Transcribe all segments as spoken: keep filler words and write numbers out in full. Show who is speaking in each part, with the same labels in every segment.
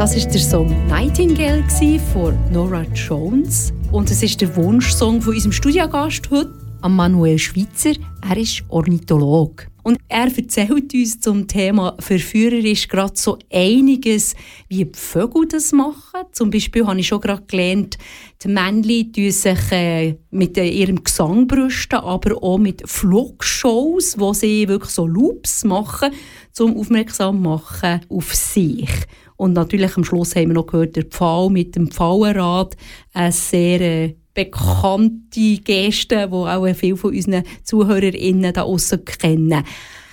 Speaker 1: Das war der Song «Nightingale» von Norah Jones. Und es ist der Wunschsong von unserem Studiogast heute, Manuel Schweitzer. Er ist Ornithologe. Und er erzählt uns zum Thema verführerisch gerade so einiges, wie die Vögel das machen. Zum Beispiel habe ich schon gerade gelernt, die Männchen tun sich äh, mit ihrem Gesang brüsten, aber auch mit Flugshows, wo sie wirklich so Loops machen, um aufmerksam machen auf sich. Und natürlich am Schluss haben wir noch gehört, der Pfahl mit dem Pfauenrad, eine sehr äh, bekannte Geste, die auch viele von unseren ZuhörerInnen da aussen kennen.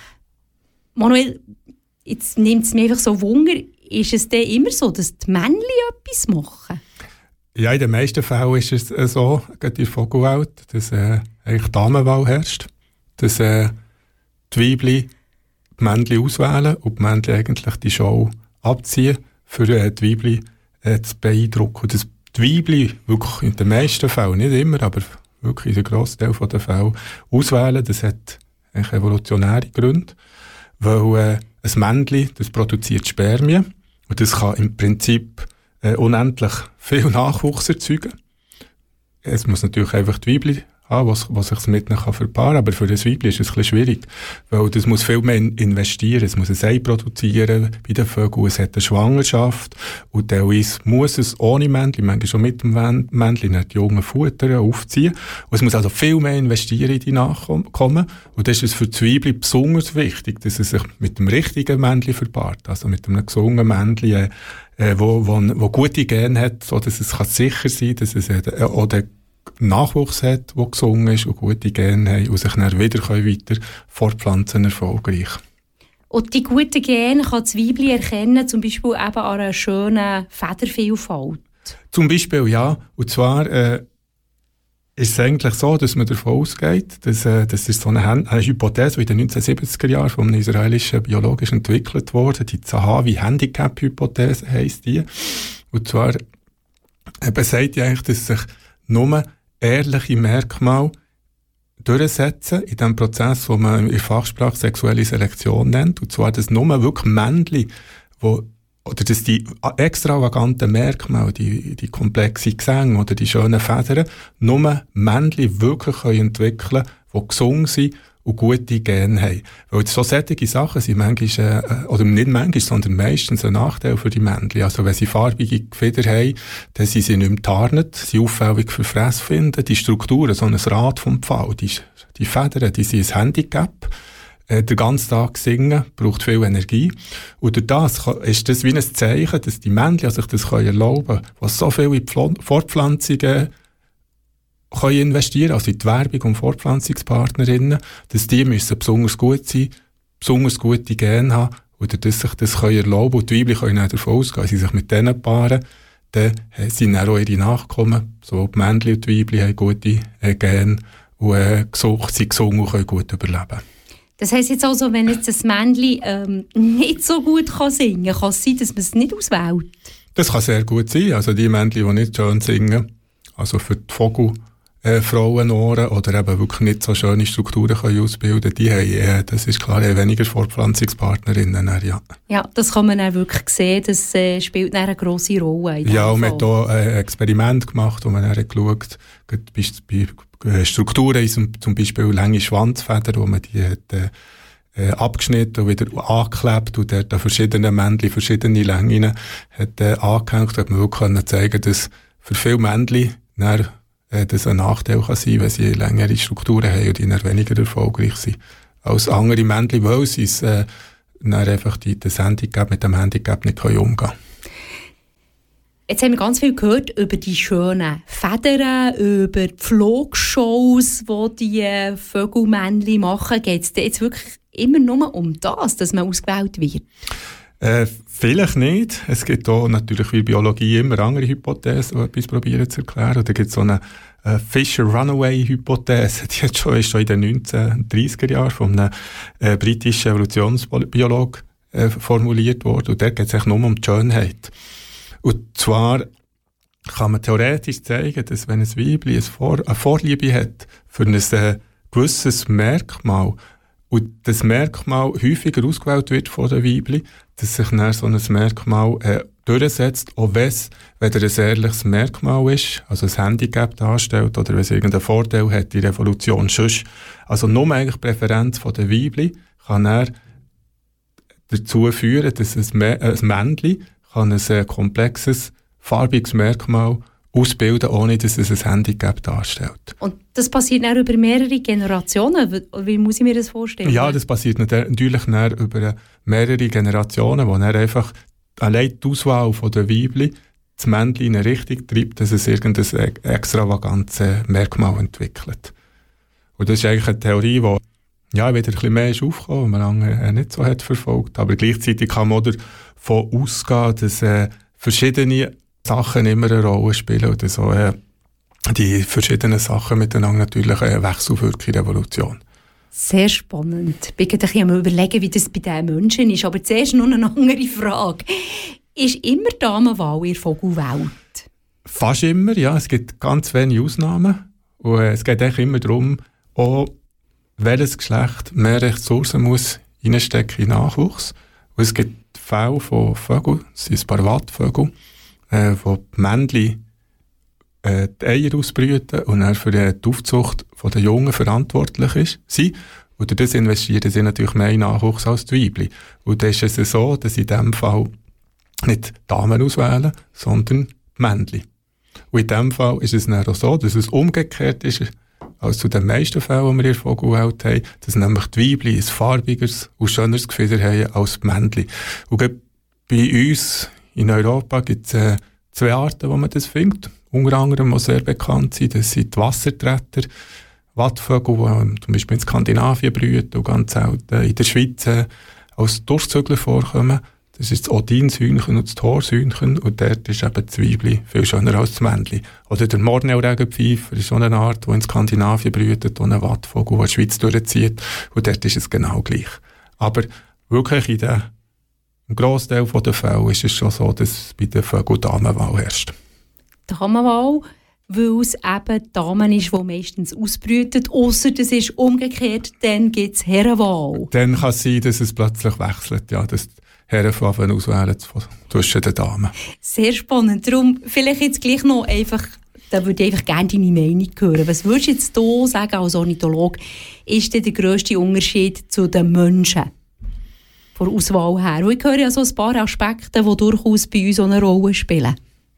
Speaker 1: Manuel, jetzt nimmt es mich einfach so Wunder, ist es denn immer so, dass die Männchen etwas machen?
Speaker 2: Ja, in den meisten Fällen ist es äh, so, gerade in der Vogelwelt, dass äh, eigentlich Damenwahl herrscht, dass äh, die Weibchen die Männchen auswählen und die Männchen eigentlich die Show abziehen, für äh, die Weibchen äh, zu beeindrucken. Und das die Weibchen wirklich in den meisten Fällen, nicht immer, aber wirklich in den grossen Teil der Fälle auswählen, das hat eigentlich evolutionäre Gründe, weil äh, ein Männchen, das produziert Spermien und das kann im Prinzip äh, unendlich viel Nachwuchs erzeugen. Es muss natürlich einfach die Weibchen haben, was, was sich mit ihnen verpaaren kann, aber für das Weibchen ist es ein bisschen schwierig, weil das muss viel mehr investieren, es muss ein Ei produzieren bei den Vögeln, es hat eine Schwangerschaft und teilweise muss es ohne Männchen, manchmal schon mit dem Männchen, die jungen futtern, aufziehen und es muss also viel mehr investieren in die Nachkommen und das ist es für das Weibchen besonders wichtig, dass es sich mit dem richtigen Männchen verpaart, also mit einem gesunden Männchen, äh, wo, wo, wo gute Gene hat, so dass es kann sicher sein kann, dass es äh, oder Nachwuchs hat, der gesungen ist und gute Gene haben und sich dann wieder weiter fortpflanzen erfolgreich.
Speaker 1: Und die guten Gene kann das Weibchen erkennen, zum Beispiel eben an einer schönen Federvielfalt?
Speaker 2: Zum Beispiel, ja. Und zwar äh, ist es eigentlich so, dass man davon ausgeht, dass äh, das ist so eine, eine Hypothese, die in den neunzehnhundertsiebziger Jahren von einem israelischen Biologen entwickelt wurde, die Zahavi-Handicap-Hypothese heisst die. Und zwar äh, sagt die eigentlich, dass sich nur ehrliche Merkmale durchsetzen in dem Prozess, den man in der Fachsprache sexuelle Selektion nennt. Und zwar, dass nur wirklich Männchen, wo, oder dass die extravaganten Merkmale, die, die komplexen Gesänge oder die schönen Federn, nur Männchen wirklich können entwickeln können, die gesungen sind und gute Gene haben. Weil so solche Sachen sind manchmal, äh, oder nicht manchmal, sondern meistens ein Nachteil für die Männchen. Also wenn sie farbige Gefieder haben, dann sind sie nicht mehr tarnet, sie auffällig für Fressfinden. Die Strukturen, so ein Rad vom Pfahl, die, die Federn, die sind ein Handicap. Äh, den ganzen Tag singen, braucht viel Energie. Und durch das ist das wie ein Zeichen, dass die Männchen sich das erlauben können, was so viele in die Fortpflanzungen können investieren, also in die Werbung und Fortpflanzungspartnerinnen, dass die müssen besonders gut sein, besonders gute Gene haben, oder dass sich das können erlauben und die Weibchen können auch davon ausgehen, sie sich mit denen paaren, dann sind auch ihre Nachkommen, so die Männchen und die Weibchen haben gute äh, Gene und äh, gesucht, sind gesungen und können gut überleben.
Speaker 1: Das heisst jetzt also, wenn jetzt das Männchen ähm, nicht so gut kann singen kann, kann es sein, dass man es nicht auswählt? Das
Speaker 2: kann sehr gut sein, also die Männchen, die nicht schön singen, also für die Vogel, Äh, Frauenohren oder eben wirklich nicht so schöne Strukturen können ausbilden, die haben, äh, das ist klar, äh, weniger Fortpflanzungspartnerinnen. Äh, ja.
Speaker 1: ja, das kann man auch wirklich sehen, das äh, spielt eine grosse Rolle.
Speaker 2: Ja, und man hat auch ein äh, Experiment gemacht, wo man dann geschaut hat, bei, bei Strukturen, zum Beispiel lange Schwanzfedern, wo man die hat, äh, abgeschnitten und wieder angeklebt und dort an verschiedene Männchen, verschiedene Längen hat äh, angehängt, hat man wirklich zeigen, dass für viele Männchen dann das ein Nachteil kann sein, wenn sie längere Strukturen haben und die dann weniger erfolgreich sind als andere Männchen, weil sie es äh, dann einfach die, das Handicap mit dem Handicap nicht umgehen können.
Speaker 1: Jetzt haben wir ganz viel gehört über die schönen Federn, über die Flugshows, die die Vögelmännchen machen. Geht es jetzt wirklich immer nur um das, dass man ausgewählt wird?
Speaker 2: Äh, vielleicht nicht. Es gibt auch natürlich wie Biologie immer andere Hypothesen, die etwas probieren zu erklären. Da gibt es so eine äh, Fisher-Runaway-Hypothese, die hat schon, ist schon in den neunzehnhundertdreißiger Jahren von einem äh, britischen Evolutionsbiologen äh, formuliert worden. Und der geht es nur um die Schönheit. Und zwar kann man theoretisch zeigen, dass wenn ein Weibchen eine, Vor- eine Vorliebe hat für ein äh, gewisses Merkmal, und das Merkmal häufiger ausgewählt wird von den Weibchen, dass sich dann so ein Merkmal äh, durchsetzt, auch wenn es weder ein ehrliches Merkmal ist, also ein Handicap darstellt oder wenn es irgendeinen Vorteil hat, die Revolution sonst. Also nur eigentlich die Präferenz der Weibli kann er dazu führen, dass ein, ein Männchen kann ein sehr komplexes, farbiges Merkmal ausbilden, ohne dass es ein Handicap darstellt.
Speaker 1: Und das passiert dann über mehrere Generationen? Wie muss ich mir das vorstellen?
Speaker 2: Ja, das passiert natürlich dann über mehrere Generationen, wo dann einfach allein die Auswahl der Weibli das Männchen in eine Richtung treibt, dass es irgendein extravagantes Merkmal entwickelt. Und das ist eigentlich eine Theorie, die ja, wieder ein bisschen mehr ist aufgekommen, die man lange nicht so hat verfolgt. Aber gleichzeitig kann man davon ausgehen, dass äh, verschiedene Sachen immer eine Rolle spielen und so äh, die verschiedenen Sachen miteinander natürlich eine Wechselwirkung Revolution.
Speaker 1: Sehr spannend. Ich bin gerade ein bisschen überlegen, wie das bei diesen Menschen ist. Aber zuerst noch eine andere Frage. Ist immer Damenwahl in der Vogelwelt?
Speaker 2: Fast immer, ja. Es gibt ganz wenige Ausnahmen. Und äh, es geht eigentlich immer darum, auch welches Geschlecht mehr Ressourcen muss reinstecken in Nachwuchs. Und es gibt Fälle von Vögeln, das sind ein paar Wattvögel, äh, wo die Männchen äh, die Eier ausbrüten und dann für die Aufzucht der Jungen verantwortlich ist, sind. Und durch das investieren sie natürlich mehr in Nachwuchs als die Weibli. Und dann ist es so, dass in diesem Fall nicht Damen auswählen, sondern die Männchen. Und in diesem Fall ist es dann auch so, dass es umgekehrt ist, als zu den meisten Fällen, die wir in der Vogelwelt haben, dass nämlich die Weibli ein farbigeres und schöneres Gefieder haben als die Männchen. Und bei uns in Europa gibt es äh, zwei Arten, wo man das findet. Unter anderem, die sehr bekannt sind, das sind die Wassertreter, Wattvögel, die zum Beispiel in Skandinavien brüten und ganz selten in der Schweiz äh, als Durchzügler vorkommen. Das ist das Odinshühnchen und das Thorshühnchen und dort ist eben das Weibli viel schöner als das Männchen. Oder der Mornau-Regenpfeifer ist so eine Art, die in Skandinavien brütet und ein Wattvogel, der die Schweiz durchzieht und dort ist es genau gleich. Aber wirklich in der, im Grossteil der Fälle ist es schon so, dass bei den Vögeln Damenwahl herrscht.
Speaker 1: Damenwahl, weil es eben Damen ist, die meistens ausbrüten, ausser das ist umgekehrt, dann gibt es Herrenwahl.
Speaker 2: Dann kann es sein, dass es plötzlich wechselt, ja, dass Herren auswählen zwischen den Damen.
Speaker 1: Sehr spannend. Darum vielleicht jetzt gleich noch einfach, da würde ich einfach gerne deine Meinung hören. Was würdest du jetzt hier sagen als Ornithologe, ist denn der grösste Unterschied zu den Menschen von der Auswahl her? Und ich höre ja so ein paar Aspekte, die durchaus bei uns eine Rolle spielen.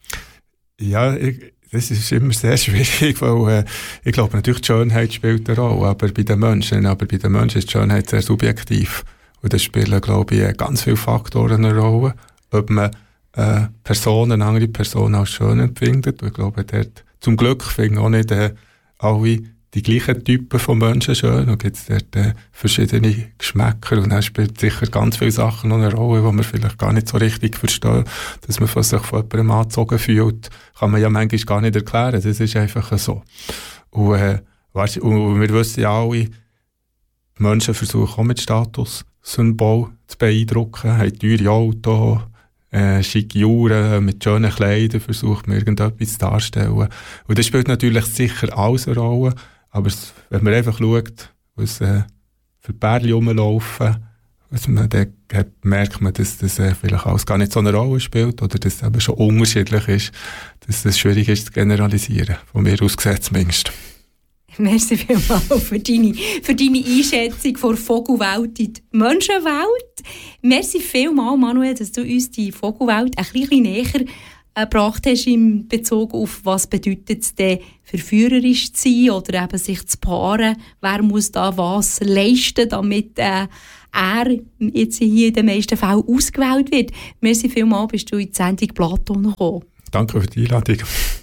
Speaker 2: Ja, ich, das ist immer sehr schwierig, weil äh, ich glaube natürlich die Schönheit spielt eine Rolle, aber bei den Menschen, aber bei den Menschen ist die Schönheit sehr subjektiv. Und da spielen, glaube ich, ganz viele Faktoren eine Rolle. Ob man äh, Personen, eine andere Person als schön empfindet. Und ich glaube, dort, zum Glück finden auch nicht äh, alle die gleichen Typen von Menschen schön. Und gibt es dort äh, verschiedene Geschmäcker. Und dann spielt sicher ganz viele Sachen noch eine Rolle, die man vielleicht gar nicht so richtig versteht. Dass man sich von jemandem angezogen fühlt, kann man ja manchmal gar nicht erklären. Das ist einfach so. Und, äh, weißt, und wir wissen ja alle, die Menschen versuchen auch mit Status Symbol zu beeindrucken, haben teure Autos, äh, schicke Uhren, mit schönen Kleidern versucht man irgendetwas darzustellen. Und das spielt natürlich sicher alles eine Rolle, aber es, wenn man einfach schaut, was äh, für Pärchen rumlaufen, was man dann hat, merkt man, dass das äh, vielleicht alles gar nicht so eine Rolle spielt oder dass es eben schon unterschiedlich ist, dass es schwierig ist zu generalisieren, von mir aus gesehen zumindest.
Speaker 1: Merci vielmals für deine, für deine Einschätzung von der Vogelwelt in die Menschenwelt. Merci vielmals, Manuel, dass du uns die Vogelwelt ein bisschen näher gebracht hast in Bezug auf, was bedeutet es denn, verführerisch zu sein oder eben sich zu paaren. Wer muss da was leisten, damit äh, er jetzt hier in den meisten Fällen ausgewählt wird. Merci vielmals, bist du in die Sendung Platon gekommen.
Speaker 2: Danke für die Einladung.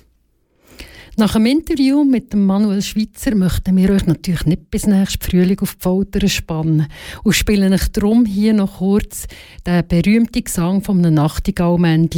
Speaker 3: Nach dem Interview mit dem Manuel Schweizer möchten wir euch natürlich nicht bis nächstes Frühling auf die Folter spannen und spielen euch darum hier noch kurz den berühmten Gesang von einem Nachtigallmännchen